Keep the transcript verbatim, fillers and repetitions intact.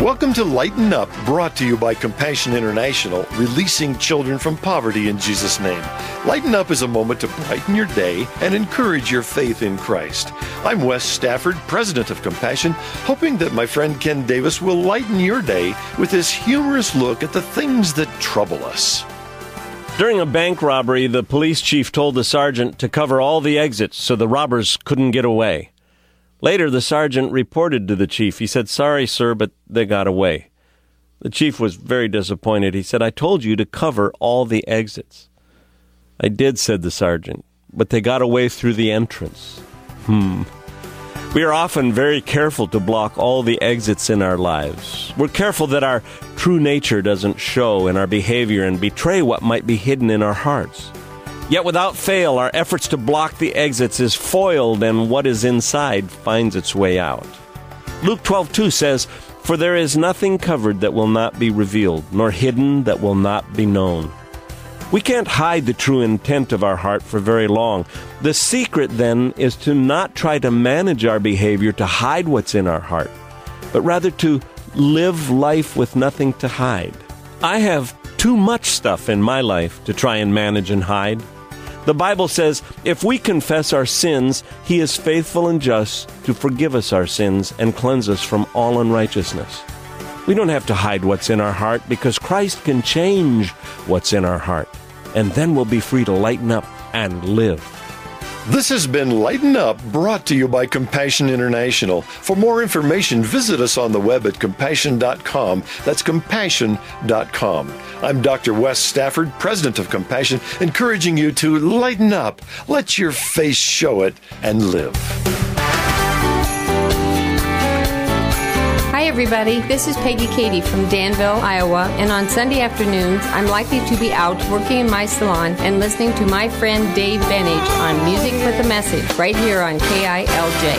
Welcome to Lighten Up, brought to you by Compassion International, releasing children from poverty in Jesus' name. Lighten Up is a moment to brighten your day and encourage your faith in Christ. I'm Wes Stafford, president of Compassion, hoping that my friend Ken Davis will lighten your day with his humorous look at the things that trouble us. During a bank robbery, the police chief told the sergeant to cover all the exits so the robbers couldn't get away. Later, the sergeant reported to the chief. He said, "Sorry, sir, but they got away." The chief was very disappointed. He said, "I told you to cover all the exits." "I did," said the sergeant, "but they got away through the entrance." Hmm. We are often very careful to block all the exits in our lives. We're careful that our true nature doesn't show in our behavior and betray what might be hidden in our hearts. Yet without fail, our efforts to block the exits is foiled, and what is inside finds its way out. Luke twelve two says, "For there is nothing covered that will not be revealed, nor hidden that will not be known." We can't hide the true intent of our heart for very long. The secret, then, is to not try to manage our behavior to hide what's in our heart, but rather to live life with nothing to hide. I have too much stuff in my life to try and manage and hide. The Bible says, if we confess our sins, He is faithful and just to forgive us our sins and cleanse us from all unrighteousness. We don't have to hide what's in our heart because Christ can change what's in our heart. And then we'll be free to lighten up and live. This has been Lighten Up, brought to you by Compassion International. For more information, visit us on the web at compassion dot com. That's compassion dot com. I'm Doctor Wes Stafford, president of Compassion, encouraging you to lighten up, let your face show it, and live. Hi, everybody. This is Peggy Katie from Danville, Iowa, and on Sunday afternoons, I'm likely to be out working in my salon and listening to my friend Dave Benage on Music with a Message right here on K I L J.